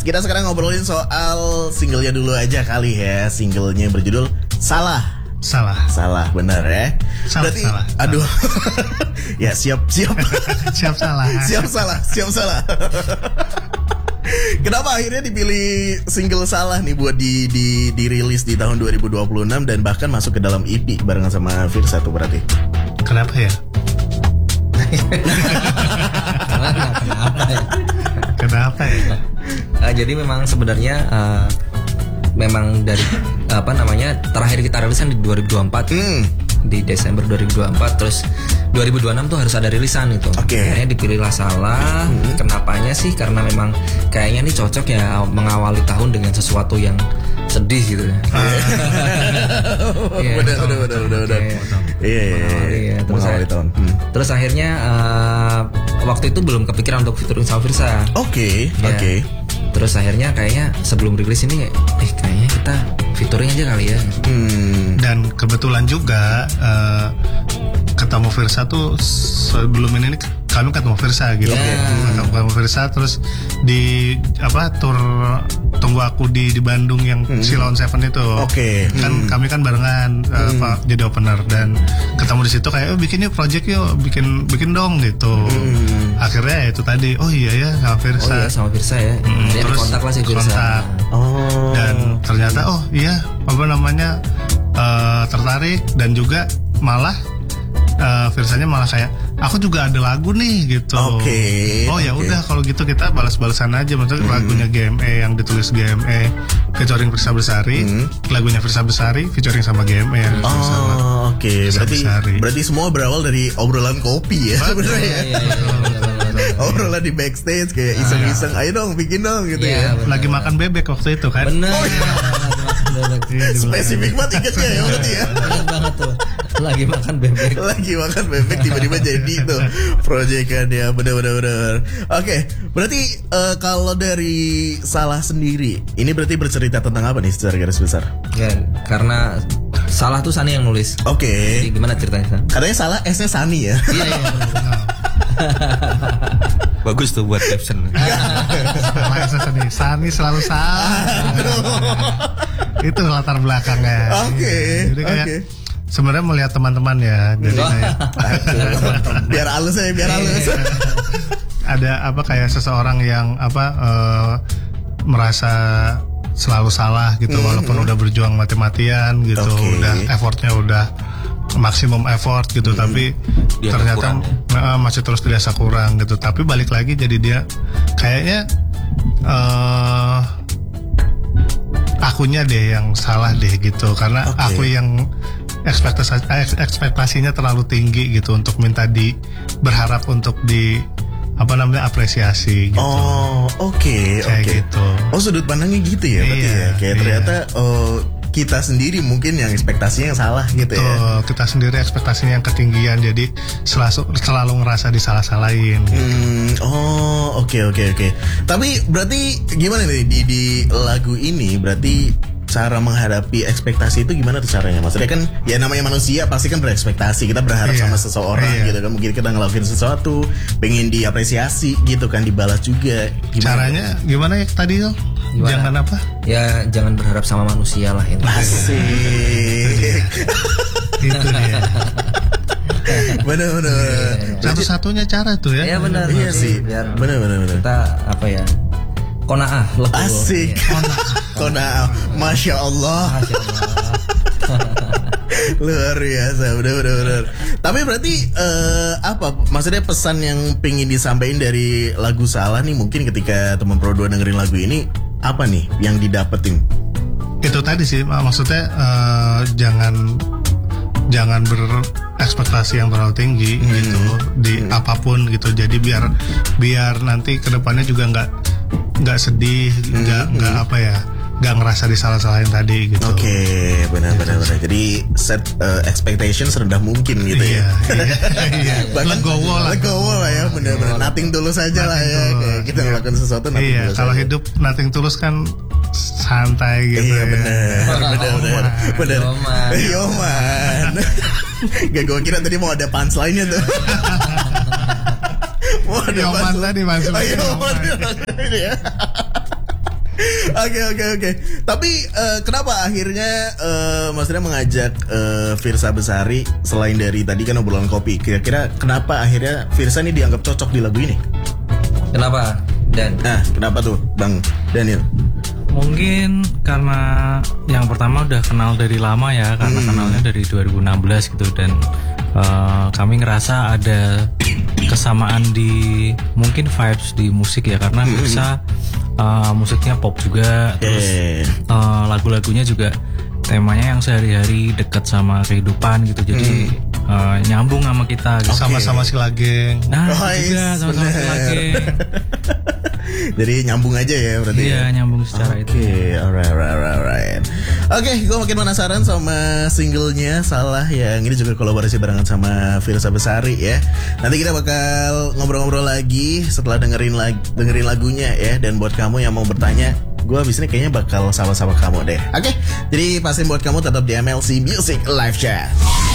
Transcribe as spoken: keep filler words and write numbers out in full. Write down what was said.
kita sekarang ngobrolin soal singlenya dulu aja kali ya. Singlenya berjudul Salah. Salah. Salah, benar ya. Salah, Berarti, salah. aduh. Ya siap, siap. Siap salah. Siap salah, siap salah. Kenapa akhirnya dipilih single Salah nih buat di di dirilis di tahun dua ribu dua puluh enam dan bahkan masuk ke dalam E P barengan sama Firsa tuh berarti? Kenapa ya? Kenapa ya? Kenapa ya? Uh, jadi memang sebenarnya uh, memang dari apa namanya terakhir kita rilisan di dua ribu dua puluh empat. Hmm. Di Desember dua ribu dua puluh empat, terus dua ribu dua puluh enam tuh harus ada rilisan itu. Oke. Okay. Kayaknya dipilihlah Salah. Hmm. Kenapanya sih? Karena memang kayaknya nih cocok ya mengawali tahun dengan sesuatu yang sedih gitu. Benar, benar, benar, benar, benar. Iya, iya. Terus mengawali tahun. Hmm. Terus akhirnya uh, waktu itu belum kepikiran untuk featuring sama Firsa. Oke, Ya. oke. Terus akhirnya kayaknya sebelum rilis ini, eh kayaknya kita featuring aja kali ya. Hmm. Dan kebetulan juga uh, ketemu Firsa tuh sebelum ini nih, kami ketemu Firsa gitu. Yeah. Ketemu Firsa terus di apa tur Tunggu Aku di di Bandung yang Hmm. Silon Seven itu. Oke. Kan Hmm. kami kan barengan uh, Hmm. Pak jadi opener dan ketemu di situ kayak oh, bikin yuk project yuk, bikin bikin dong gitu. Hmm. Akhirnya ya itu tadi oh iya ya sama Firsa. Oh iya sama Firsa ya. Hmm, Dia terus kontak lah si Firsa. kontak. Oh. Dan ternyata oh iya apa namanya uh, tertarik dan juga malah uh, Firsanya malah kayak aku juga ada lagu nih gitu. Oke, Oh ya oke. udah kalau gitu kita balas-balasan aja. Maksudnya Hmm. lagunya G M E yang ditulis G M E featuring Firsa Besari, Hmm. lagunya Firsa Besari featuring sama G M E yang ditulis sama Oh, oke. Firsa Berarti Besari. berarti semua berawal dari obrolan kopi ya sebenarnya ya. Iya, iya, iya, benar, benar, benar. Obrolan di backstage kayak iseng-iseng, ayo dong bikin dong gitu Iya, ya. benar. Lagi makan bebek waktu itu kan. Bener. Oh, iya. Spesifik banget ingetnya ya berarti ya. Bener banget tuh. Lagi makan bebek. Lagi makan bebek tiba-tiba jadi tuh proyekannya, bener-bener. Oke, berarti eh, kalau dari Salah sendiri, ini berarti bercerita tentang apa nih secara garis besar? Ya, karena Salah tuh Sani yang nulis. Oke. Jadi gimana ceritanya San? Katanya Salah S-nya Sani ya. Iya iya. Bagus tuh buat caption. Salah Sani, Sani selalu salah. Itu latar belakangnya. Oke, Jadi kayak oke. sebenarnya melihat teman-teman ya, jadi kayak Biar halus ya, biar halus. ada apa kayak seseorang yang apa eh, merasa selalu salah gitu, walaupun udah berjuang mati-matian gitu, Oke. udah effortnya udah maksimum effort gitu, tapi Dia ternyata kurang, eh, masih terus dirasa kurang gitu. Tapi balik lagi jadi dia kayaknya eh akunya deh yang salah deh gitu, karena Oke. aku yang ekspektasi ekspektasinya terlalu tinggi gitu untuk minta di berharap untuk di apa namanya apresiasi gitu. Oh, oke, Kayak oke. gitu. Oh, sudut pandangnya gitu ya berarti Iya, ya. Kayak iya. ternyata oh, kita sendiri mungkin yang ekspektasinya yang salah gitu ya. Tuh, kita sendiri ekspektasinya yang ketinggian, jadi selalu selalu ngerasa disalah-salahin. Gitu. Hmm, oh, oke oke oke. Tapi berarti gimana nih di di lagu ini berarti cara menghadapi ekspektasi itu gimana tuh caranya? Maksudnya kan ya namanya manusia pasti kan berekspektasi. Kita berharap Iya, sama seseorang iya. gitu kan. Mungkin kita ngelakuin sesuatu, pengen diapresiasi gitu kan, dibalas juga. Gimana? Caranya gimana ya tadi tuh? Gimana? Jangan apa? Ya jangan berharap sama manusia lah ini. Asik. Itu dia. Bener-bener. Satu-satunya cara tuh ya. Ya benar. Iya sih. Biar Bener-bener. kita apa ya? Konaah legowo. Asik. Iya. Kona, masya Allah. Masya Allah. Luar biasa, bener-bener. Tapi berarti eh, apa? Maksudnya pesan yang pengen disampaikan dari lagu Salah nih, mungkin ketika teman Pro dua dengerin lagu ini, apa nih yang didapetin? Itu tadi sih maksudnya eh, jangan jangan berekspektasi yang terlalu tinggi Hmm. gitu di apapun gitu, jadi biar biar nanti kedepannya juga nggak nggak sedih, nggak Hmm. nggak apa ya, nggak ngerasa disalah-salahin tadi gitu. Oke, benar-benar benar. Jadi set uh, expectation serendah mungkin gitu Iya, ya. iya, iya. Bahkan Legowo lah. Legowo lah ya, benar-benar. Nothing tulus aja lah ya. Nothing Kayak tulus. kita ngelakuin sesuatu nothing Iya, tulus kalau aja. hidup nothing tulus kan santai gitu. Iya ya. benar, benar, benar, benar. Yoman. Yoman. Gak, gue kira tadi mau ada punchline-nya tuh. Mau ada Yoman punchline. tadi masuk. Oh, Yoman. Ini ya. Oke oke oke. Tapi uh, kenapa akhirnya uh, Mas Ria mengajak uh, Firsa Besari selain dari tadi kan obrolan kopi? Kira-kira kenapa akhirnya Firsa ini dianggap cocok di lagu ini? Kenapa? Dan Nah, kenapa tuh, Bang Daniel? Mungkin karena yang pertama udah kenal dari lama ya, karena Hmm. kenalnya dari dua ribu enam belas gitu, dan uh, kami ngerasa ada kesamaan di mungkin vibes di musik ya, karena Firsa uh, musiknya pop juga, terus Eh, uh, lagu-lagunya juga temanya yang sehari-hari dekat sama kehidupan gitu, jadi uh, nyambung sama kita gitu. Sama-sama si Lageng. Nah, Oh, juga yes, sama-sama bener. lagi. Jadi nyambung aja ya berarti. Iya, ya? nyambung secara Oke, itu. alright, alright, alright, alright. Oke, gue makin penasaran sama singlenya Salah yang ini juga kolaborasi barengan sama Firsa Besari ya. Nanti kita bakal ngobrol-ngobrol lagi setelah dengerin lag- dengerin lagunya ya. Dan buat kamu yang mau bertanya, gue abis ini kayaknya bakal sama-sama kamu deh. Oke, jadi pastiin buat kamu tetap di M L C Music Live Chat.